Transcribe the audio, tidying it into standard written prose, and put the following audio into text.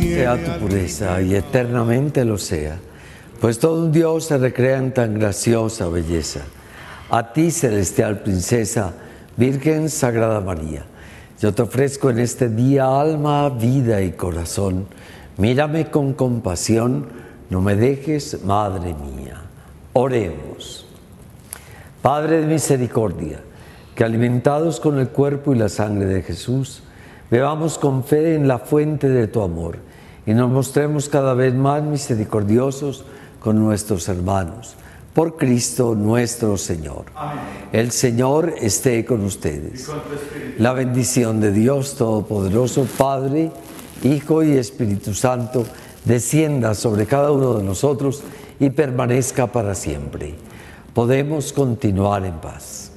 sea tu pureza y eternamente lo sea, pues todo un Dios se recrea en tan graciosa belleza. A ti, celestial princesa, Virgen Sagrada María, yo te ofrezco en este día alma, vida y corazón. Mírame con compasión, no me dejes, Madre mía. Oremos. Padre de misericordia, que alimentados con el cuerpo y la sangre de Jesús, bebamos con fe en la fuente de tu amor y nos mostremos cada vez más misericordiosos con nuestros hermanos. Por Cristo nuestro Señor. Amén. El Señor esté con ustedes. Y con tu espíritu. La bendición de Dios Todopoderoso, Padre, Hijo y Espíritu Santo, descienda sobre cada uno de nosotros y permanezca para siempre. Podemos continuar en paz.